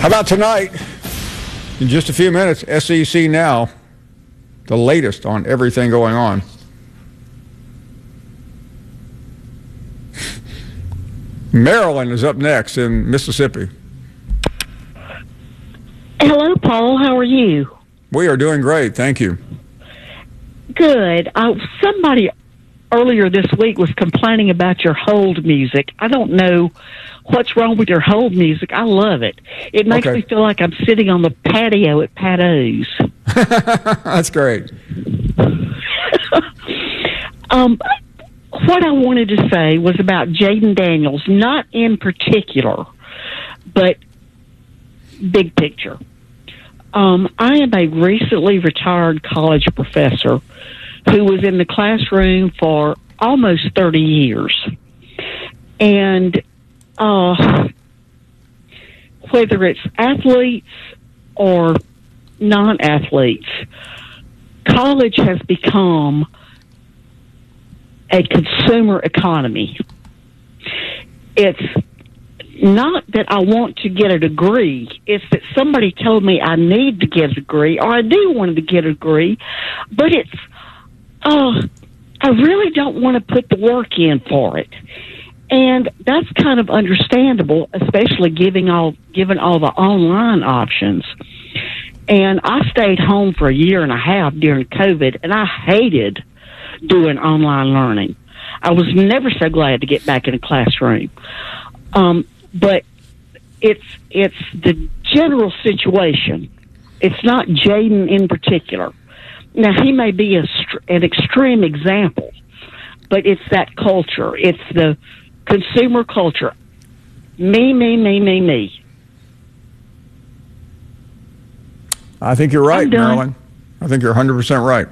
How about tonight? In just a few minutes, SEC Now, the latest on everything going on. Maryland is up next in Mississippi. Hello, Paul. How are you? We are doing great. Thank you. Good. Somebody earlier this week was complaining about your hold music. I don't know what's wrong with your hold music. I love it. It makes me feel like I'm sitting on the patio at Pat O's. That's great. What I wanted to say was about Jayden Daniels, not in particular, but big picture. I am a recently retired college professor who was in the classroom for almost 30 years. And whether it's athletes or non-athletes, college has become a consumer economy. It's not that I want to get a degree. It's that somebody told me I need to get a degree, or I do want to get a degree, but it's, I really don't want to put the work in for it. And that's kind of understandable, especially given all the online options. And I stayed home for a year and a half during COVID, and I hated doing online learning. I was never so glad to get back in a classroom. But it's the general situation. It's not Jayden in particular. Now, he may be an extreme example, but it's that culture. It's the consumer culture. Me, me, me, me, me. I think you're right, Marilyn. I think you're 100% right.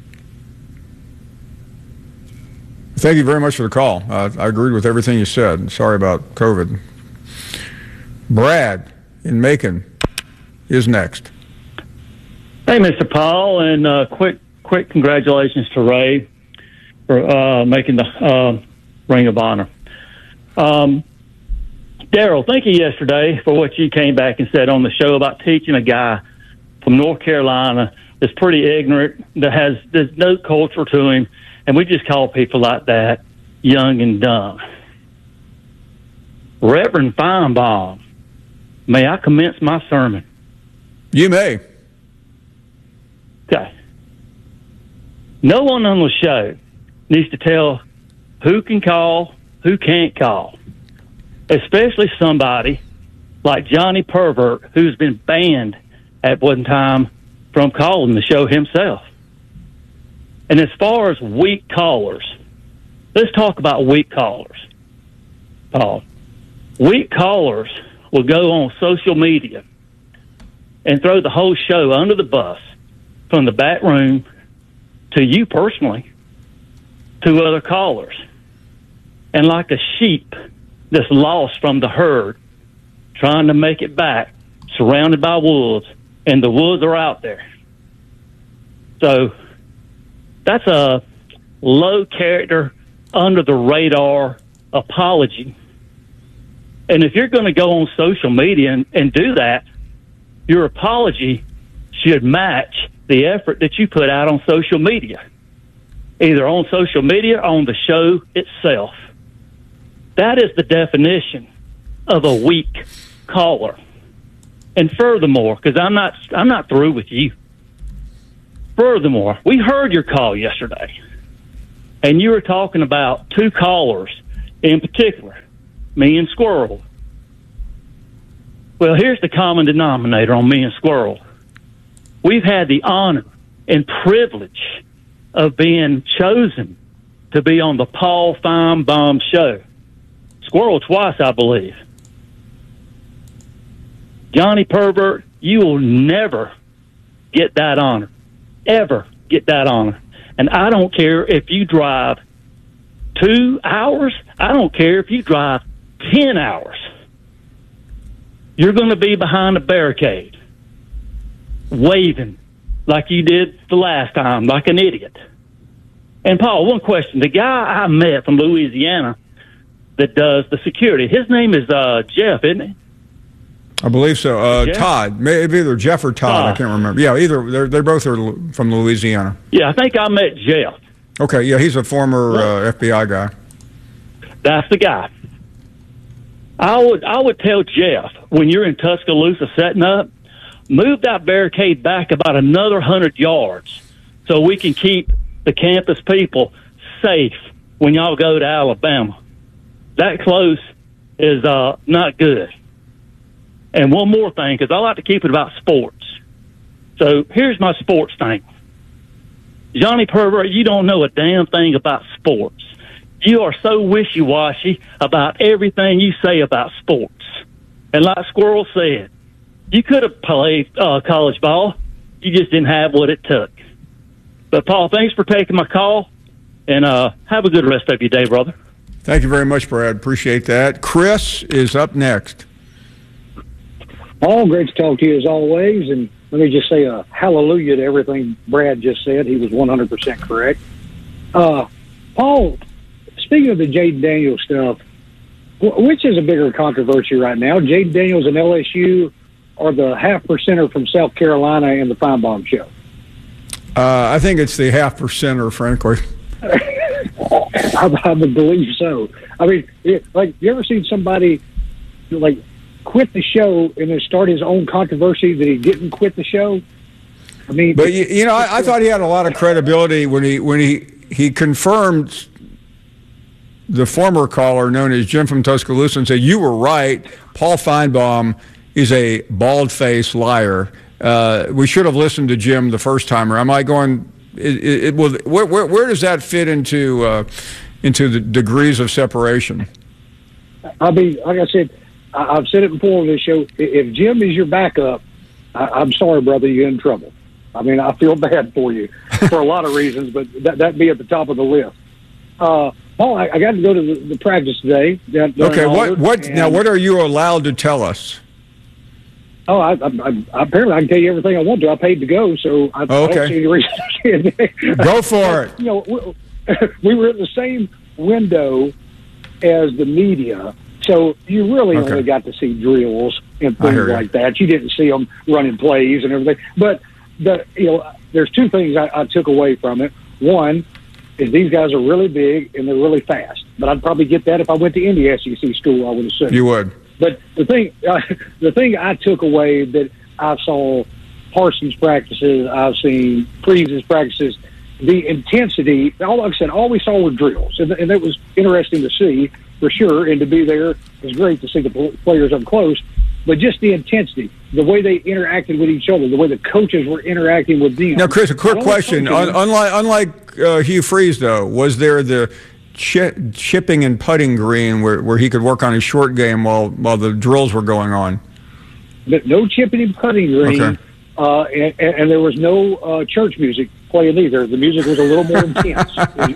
Thank you very much for the call. I agreed with everything you said. Sorry about COVID. Brad in Macon is next. Hey, Mr. Paul, and quick congratulations to Ray for making the Ring of Honor. Daryl, thank you yesterday for what you came back and said on the show about teaching a guy from North Carolina that's pretty ignorant, there's no culture to him, and we just call people like that young and dumb. Reverend Feinbaum, may I commence my sermon? You may. Okay. No one on the show needs to tell who can call, who can't call, especially somebody like Johnny Pervert, who's been banned at one time from calling the show himself. And as far as weak callers, let's talk about weak callers, Paul. Weak callers will go on social media and throw the whole show under the bus, from the back room to you personally to other callers. And like a sheep that's lost from the herd, trying to make it back, surrounded by wolves, and the wolves are out there. So that's a low character, under the radar apology. And if you're going to go on social media and do that, your apology should match the effort that you put out on social media, either on social media or on the show itself. That is the definition of a weak caller. And furthermore, because I'm not through with you. Furthermore, we heard your call yesterday, and you were talking about two callers in particular, me and Squirrel. Well, here's the common denominator on me and Squirrel. We've had the honor and privilege of being chosen to be on the Paul Feinbaum show. Squirrel twice, I believe. Johnny Pervert, you will never get that honor. Ever get that honor. And I don't care if you drive 2 hours. I don't care if you drive 10 hours. You're going to be behind a barricade, waving like you did the last time, like an idiot. And, Paul, one question. The guy I met from Louisiana that does the security, his name is Jeff, isn't it? I believe so. Jeff? Todd, maybe either Jeff or Todd. I can't remember. Yeah, either they both are from Louisiana. Yeah, I think I met Jeff. Okay, yeah, he's a former FBI guy. That's the guy. I would tell Jeff, when you're in Tuscaloosa setting up, move that barricade back about another 100 yards so we can keep the campus people safe when y'all go to Alabama. That close is not good. And one more thing, because I like to keep it about sports. So here's my sports thing. Johnny Pervert, you don't know a damn thing about sports. You are so wishy-washy about everything you say about sports. And like Squirrel said, you could have played college ball. You just didn't have what it took. But, Paul, thanks for taking my call, and have a good rest of your day, brother. Thank you very much, Brad. Appreciate that. Chris is up next. Paul, great to talk to you as always, and let me just say a hallelujah to everything Brad just said. He was 100% correct. Paul, speaking of the Jaden Daniels stuff, which is a bigger controversy right now, Jaden Daniels and LSU or the half-percenter from South Carolina and the Feinbaum show? I think it's the half-percenter, frankly. I would believe so. I mean, like, you ever seen somebody, like, quit the show and then start his own controversy that he didn't quit the show? I mean, but you know, I thought he had a lot of credibility when he confirmed the former caller, known as Jim from Tuscaloosa, and said, "You were right. Paul Feinbaum is a bald-faced liar." We should have listened to Jim the first time. Or am I going? Where does that fit into the degrees of separation? I mean, like I said, I've said it before on this show. If Jim is your backup, I'm sorry, brother, you're in trouble. I mean, I feel bad for you for a lot of reasons, but that'd be at the top of the list. Paul, I got to go to the practice today. Okay, what are you allowed to tell us? Oh, I apparently I can tell you everything I want to. I paid to go, so I don't see any reason to say Go for it. You know, we were in the same window as the media, so you really only got to see drills and things like that. You didn't see them running plays and everything. But there's two things I took away from it. One is these guys are really big and they're really fast. But I'd probably get that if I went to any SEC school, I would assume. You would. But the thing I took away that I saw Parsons practices, I've seen Freeze's practices, the intensity, like I said, all we saw were drills. And it was interesting to see, for sure, and to be there. It was great to see the players up close. But just the intensity, the way they interacted with each other, the way the coaches were interacting with them. Now, Chris, a quick question. Unlike Hugh Freeze, though, was there the chipping and putting green where he could work on his short game while the drills were going on? No chipping and putting green, and there was no church music playing either. The music was a little more intense.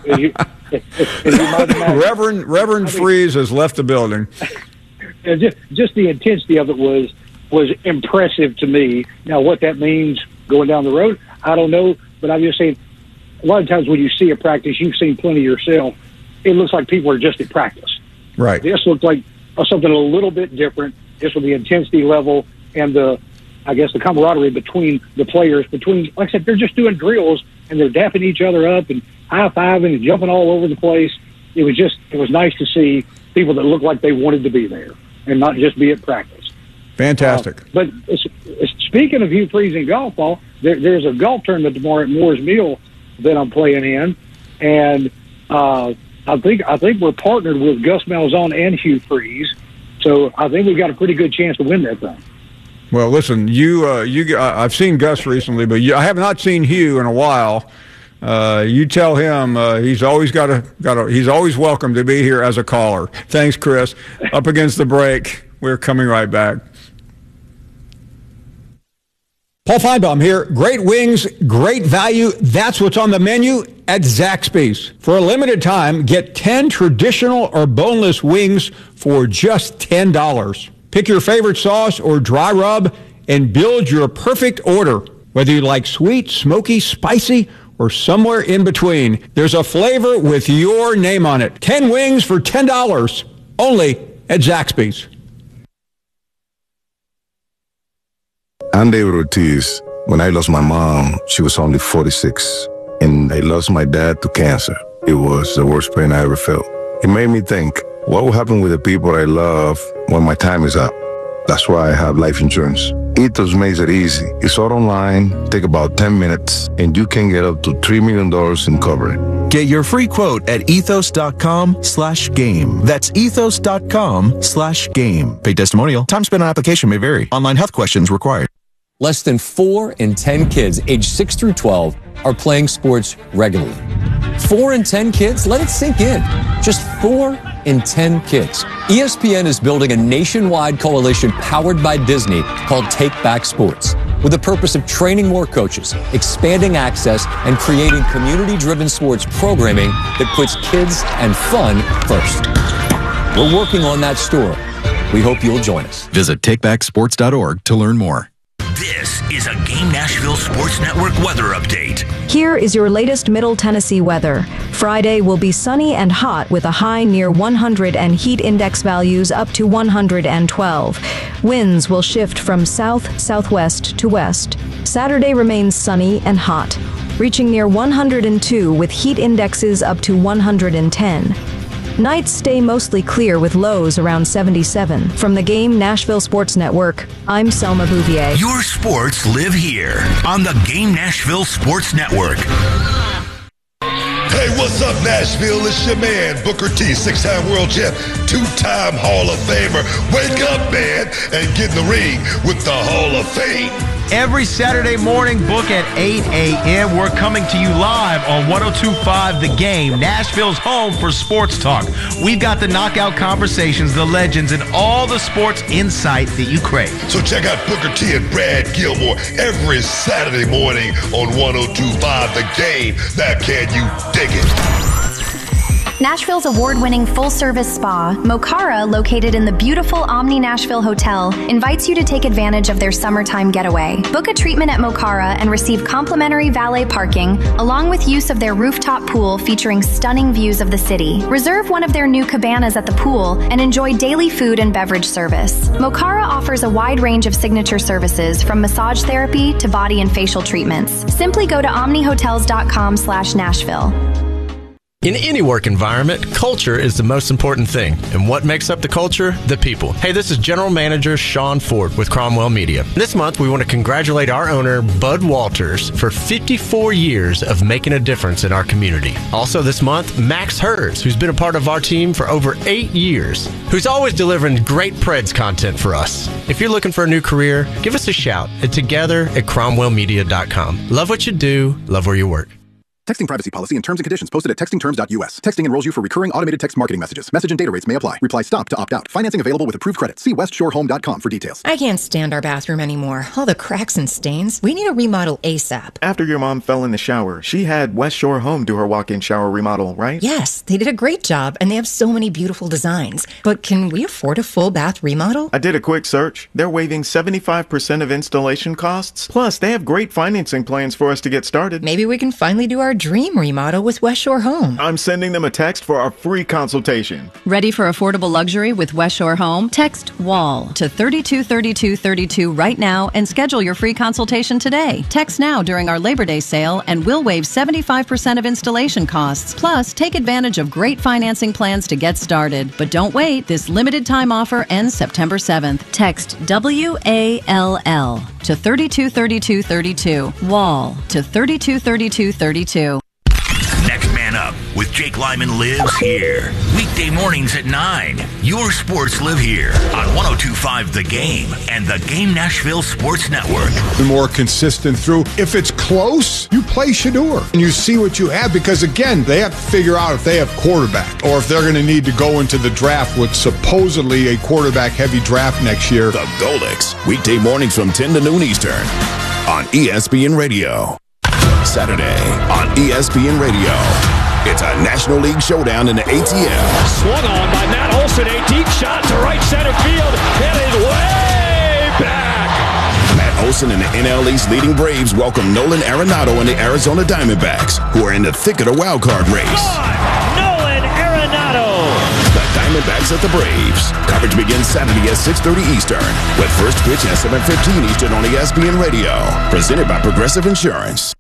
Reverend Freeze has left the building. Just the intensity of it was impressive to me. Now, what that means going down the road, I don't know. But I'm just saying, a lot of times when you see a practice, you've seen plenty yourself. It looks like people are just at practice. Right. This looked like something a little bit different, just with the intensity level and the camaraderie between the players. Like I said, they're just doing drills and they're dapping each other up and high-fiving and jumping all over the place. It was nice to see people that looked like they wanted to be there and not just be at practice. Fantastic. But speaking of Hugh Freeze and golf, Paul, there's a golf tournament tomorrow at Moore's Mill that I'm playing in, and I think we're partnered with Gus Malzahn and Hugh Freeze, so I think we've got a pretty good chance to win that thing. Well, listen, I've seen Gus recently, but I have not seen Hugh in a while. You tell him he's always he's always welcome to be here as a caller. Thanks, Chris. Up against the break. We're coming right back. Paul Feinbaum here. Great wings, great value. That's what's on the menu at Zaxby's. For a limited time, get 10 traditional or boneless wings for just $10. Pick your favorite sauce or dry rub and build your perfect order. Whether you like sweet, smoky, spicy, or somewhere in between, there's a flavor with your name on it. 10 wings for $10, only at Zaxby's. I'm David Ortiz. When I lost my mom, she was only 46. And I lost my dad to cancer. It was the worst pain I ever felt. It made me think, what will happen with the people I love when my time is up? That's why I have life insurance. Ethos makes it easy. It's all online, take about 10 minutes, and you can get up to $3 million in coverage. Get your free quote at ethos.com/game. That's ethos.com/game. Paid testimonial. Time spent on application may vary. Online health questions required. Less than 4 in 10 kids aged 6 through 12 are playing sports regularly. 4 in 10 kids? Let it sink in. Just 4 in 10 kids. ESPN is building a nationwide coalition powered by Disney called Take Back Sports, with the purpose of training more coaches, expanding access, and creating community-driven sports programming that puts kids and fun first. We're working on that story. We hope you'll join us. Visit takebacksports.org to learn more. This is a Game Nashville Sports Network weather update. Here is your latest Middle Tennessee weather. Friday will be sunny and hot with a high near 100 and heat index values up to 112. Winds will shift from south-southwest to west. Saturday remains sunny and hot, reaching near 102 with heat indexes up to 110. Nights stay mostly clear with lows around 77. From the Game Nashville Sports Network, I'm Selma Bouvier. Your sports live here on the Game Nashville Sports Network. Hey, what's up, Nashville? It's your man, Booker T, 6-time world champ, 2-time Hall of Famer. Wake up, man, and get in the ring with the Hall of Fame. Every Saturday morning, book at 8 a.m. We're coming to you live on 102.5 The Game, Nashville's home for sports talk. We've got the knockout conversations, the legends, and all the sports insight that you crave. So check out Booker T and Brad Gilmore every Saturday morning on 102.5 The Game. Now, can you dig it? Nashville's award-winning full-service spa, Mocara, located in the beautiful Omni Nashville Hotel, invites you to take advantage of their summertime getaway. Book a treatment at Mocara and receive complimentary valet parking, along with use of their rooftop pool featuring stunning views of the city. Reserve one of their new cabanas at the pool and enjoy daily food and beverage service. Mocara offers a wide range of signature services, from massage therapy to body and facial treatments. Simply go to omnihotels.com/Nashville. In any work environment, culture is the most important thing. And what makes up the culture? The people. Hey, this is General Manager Sean Ford with Cromwell Media. This month, we want to congratulate our owner, Bud Walters, for 54 years of making a difference in our community. Also this month, Max Hers, who's been a part of our team for over 8 years, who's always delivering great Preds content for us. If you're looking for a new career, give us a shout at together@cromwellmedia.com. Love what you do, love where you work. Texting privacy policy and terms and conditions posted at textingterms.us. Texting enrolls you for recurring automated text marketing messages. Message and data rates may apply. Reply STOP to opt out. Financing available with approved credit. See westsshorehome.com for details. I can't stand our bathroom anymore. All the cracks and stains. We need a remodel ASAP. After your mom fell in the shower, she had West Shore Home do her walk-in shower remodel, right? Yes, they did a great job, and they have so many beautiful designs. But can we afford a full bath remodel? I did a quick search. They're waiving 75% of installation costs. Plus, they have great financing plans for us to get started. Maybe we can finally do our dream remodel with West Shore Home. I'm sending them a text for our free consultation. Ready for affordable luxury with West Shore Home? Text WALL to 323232 right now and schedule your free consultation today. Text now during our Labor Day sale and we'll waive 75% of installation costs. Plus, take advantage of great financing plans to get started. But don't wait. This limited time offer ends September 7th. Text WALL to 323232. WALL to 323232. Next Man Up with Jake Lyman lives here. Weekday mornings at 9. Your sports live here on 102.5 The Game and the Game Nashville Sports Network. The more consistent through. If it's close, you play Shedeur and you see what you have, because again, they have to figure out if they have quarterback or if they're going to need to go into the draft with supposedly a quarterback heavy draft next year. The Golix, weekday mornings from 10 to noon Eastern on ESPN Radio. Saturday on ESPN Radio. It's a National League showdown in the ATL. Swung on by Matt Olson, a deep shot to right center field, headed way back. Matt Olson and the NL East leading Braves welcome Nolan Arenado and the Arizona Diamondbacks, who are in the thick of the wild card race. Nolan Arenado. The Diamondbacks at the Braves. Coverage begins Saturday at 6:30 Eastern with first pitch at 7:15 Eastern on ESPN Radio. Presented by Progressive Insurance.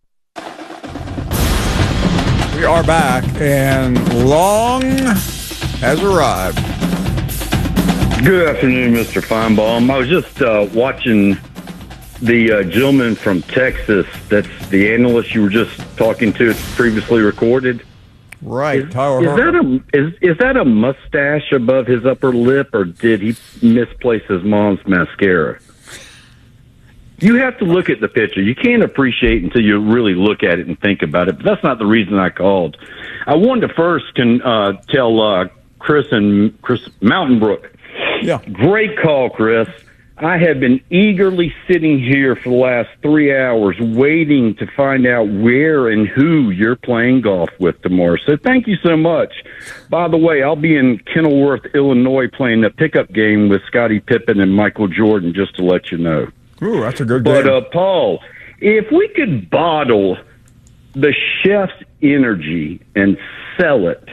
We are back, and Long has arrived. Good afternoon, Mr. Feinbaum. I was just watching the gentleman from Texas. That's the analyst you were just talking to. It's previously recorded. Right, Is that a mustache above his upper lip, or did he misplace his mom's mascara? You have to look at the picture. You can't appreciate it until you really look at it and think about it. But that's not the reason I called. I wanted to first tell Chris Mountain Brook. Yeah. Great call, Chris. I have been eagerly sitting here for the last 3 hours waiting to find out where and who you're playing golf with tomorrow. So thank you so much. By the way, I'll be in Kenilworth, Illinois, playing a pickup game with Scottie Pippen and Michael Jordan, just to let you know. Ooh, that's a good game. But, Paul, if we could bottle the chef's energy and sell it,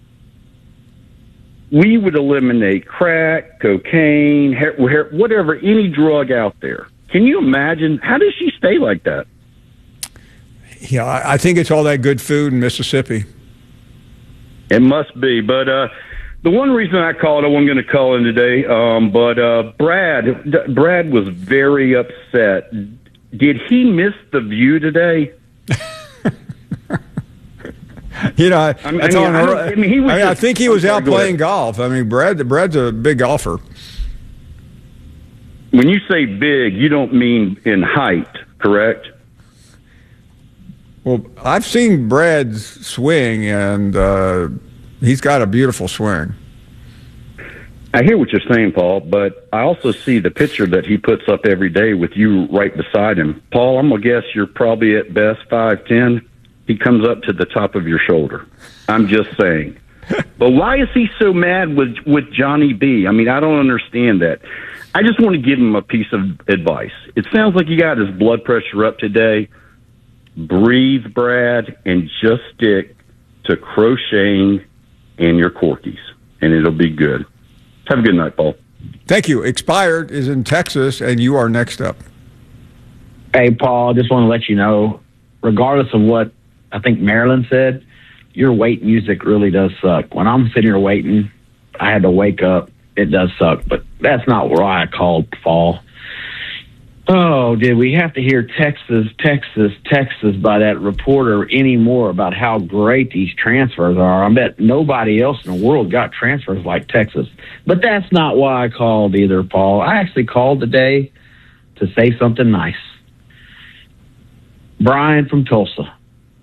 we would eliminate crack, cocaine, whatever, any drug out there. Can you imagine? How does she stay like that? Yeah, I think it's all that good food in Mississippi. It must be. But the one reason I called, I wasn't going to call in today, but Brad was very upset. Did he miss the view today? You know, I think he was out playing golf. I mean, Brad's a big golfer. When you say big, you don't mean in height, correct? Well, I've seen Brad's swing, and he's got a beautiful swing. I hear what you're saying, Paul, but I also see the picture that he puts up every day with you right beside him. Paul, I'm going to guess you're probably at best 5'10". He comes up to the top of your shoulder. I'm just saying. But why is he so mad with Johnny B? I mean, I don't understand that. I just want to give him a piece of advice. It sounds like he got his blood pressure up today. Breathe, Brad, and just stick to crocheting and your corkies, and it'll be good. Have a good night, Paul. Thank you. Expired is in Texas, and you are next up. Hey, Paul, I just want to let you know, regardless of what I think Marilyn said, your wait music really does suck. When I'm sitting here waiting, I had to wake up. It does suck, but that's not why I called, Paul. Oh, did we have to hear Texas by that reporter anymore about how great these transfers are? I bet nobody else in the world got transfers like Texas. But that's not why I called either, Paul. I actually called today to say something nice. Brian from Tulsa.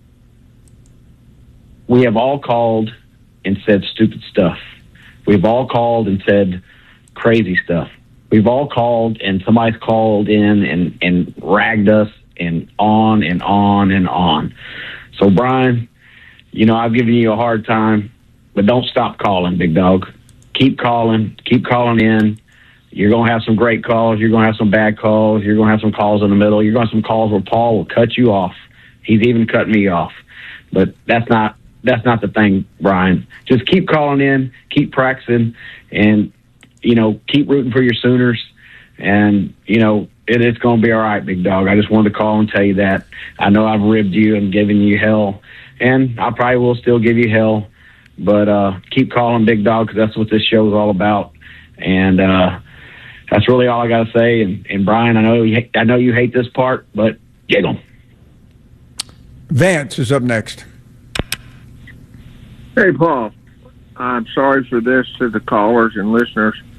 We have all called and said stupid stuff. We've all called and said crazy stuff. We've all called and somebody's called in and ragged us and on and on and on. So, Brian, you know, I've given you a hard time, but don't stop calling, big dog. Keep calling in. You're going to have some great calls. You're going to have some bad calls. You're going to have some calls in the middle. You're going to have some calls where Paul will cut you off. He's even cut me off. But that's not the thing, Brian. Just keep calling in, keep practicing, and, you know, keep rooting for your Sooners. And, you know, it's going to be all right, big dog. I just wanted to call and tell you that. I know I've ribbed you and given you hell, and I probably will still give you hell. But keep calling, big dog, because that's what this show is all about. And that's really all I got to say. And Brian, I know you hate this part, but giggle. Vance is up next. Hey, Paul. I'm sorry for this to the callers and listeners.